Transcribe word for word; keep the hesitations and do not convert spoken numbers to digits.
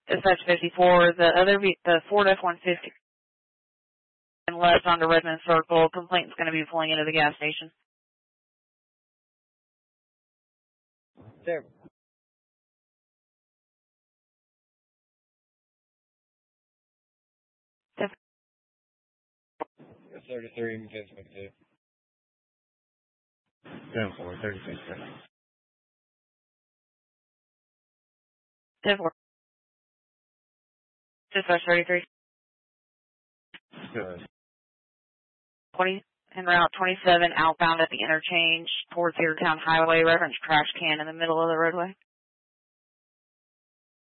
Dispatch fifty-four, the other, ve- the Ford F one fifty and left onto Redmond Circle. Complaint's going to be pulling into the gas station. There. thirty-three, fifty two. ten four, thirty-six. ten four. Dispatch thirty-three. Good. twenty, en route twenty-seven, outbound at the interchange towards Cedartown Highway, reference crash can in the middle of the roadway.